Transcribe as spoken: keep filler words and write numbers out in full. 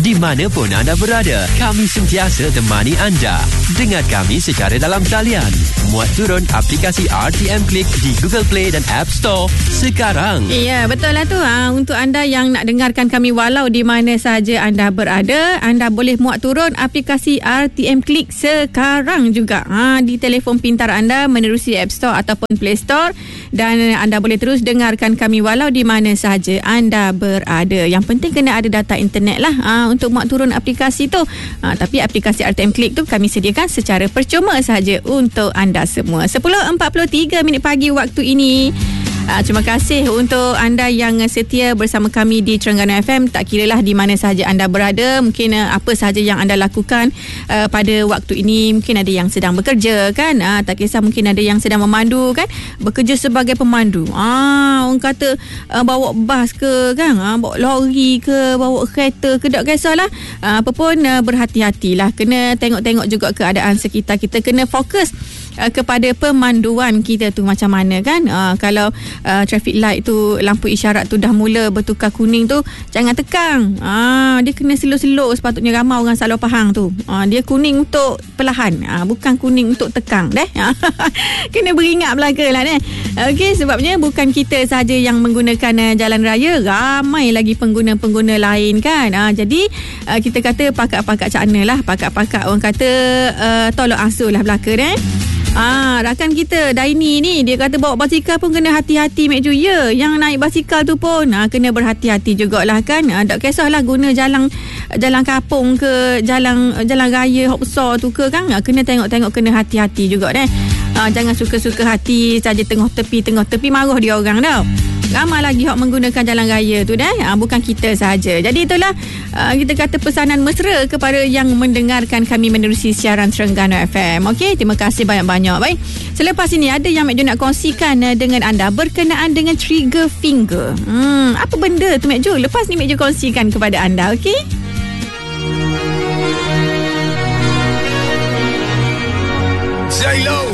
Di mana pun anda berada, kami sentiasa temani anda. Dengar kami secara dalam talian. Muat turun aplikasi R T M Click di Google Play dan App Store sekarang. Ya, betul lah tu. Ha, untuk anda yang nak dengarkan kami walau di mana sahaja anda berada, anda boleh muat turun aplikasi R T M Click sekarang juga. Ha, di telefon pintar anda menerusi App Store ataupun Play Store, dan anda boleh terus dengarkan kami walau di mana sahaja anda berada. Yang penting kena ada data internet lah ha, untuk muat turun aplikasi tu. Ha, tapi aplikasi R T M Click tu kami sediakan secara percuma sahaja untuk anda semua. sepuluh empat puluh tiga minit pagi waktu ini. Uh, terima kasih untuk anda yang setia bersama kami di Terengganu F M. Tak kiralah di mana sahaja anda berada, mungkin uh, apa sahaja yang anda lakukan uh, pada waktu ini. Mungkin ada yang sedang bekerja kan, uh, tak kisah, mungkin ada yang sedang memandu kan, bekerja sebagai pemandu. Ah, orang kata uh, bawa bas ke kan, uh, bawa lori ke, bawa kereta ke, tak kisahlah. Uh, apa pun uh, berhati-hatilah. Kena tengok-tengok juga keadaan sekitar kita. Kena fokus uh, kepada pemanduan kita tu macam mana kan. Uh, kalau Uh, traffic light tu, lampu isyarat tu dah mula bertukar kuning tu, jangan tekang. Ah, dia kena slow-slow. Sepatutnya ramai orang salah faham tu. Ah, dia kuning untuk perlahan, ah, bukan kuning untuk tekang deh. Kena beringat belaka lah deh. Okey, sebabnya bukan kita saja yang menggunakan uh, jalan raya, ramai lagi pengguna-pengguna lain kan. Ah, jadi uh, kita kata pakak-pakak cakna lah, pakak-pakak orang kata uh, tolong asuh lah belaka deh. Ah, rakan kita Daini ni, dia kata bawa basikal pun kena hati-hati Mek Ju. Ya, yang naik basikal tu pun ah, kena berhati-hati jugalah kan. Ah, tak kisahlah guna jalan jalan kampung ke jalan jalan raya hok besar tu ke kan. Ah, kena tengok-tengok, kena hati-hati juga deh. Ah, jangan suka-suka hati saja tengah tepi tengah tepi marah dia orang tau. Ramai lagi hok menggunakan jalan raya tu dah. Ha, bukan kita sahaja. Jadi itulah uh, kita kata pesanan mesra kepada yang mendengarkan kami menerusi siaran Terengganu F M. Okey, terima kasih banyak-banyak. Baik. Selepas ini ada yang Mek Ju nak kongsikan uh, dengan anda berkenaan dengan trigger finger. Hmm, apa benda tu Mek Ju? Lepas ni Mek Ju kongsikan kepada anda, okey? J-Lo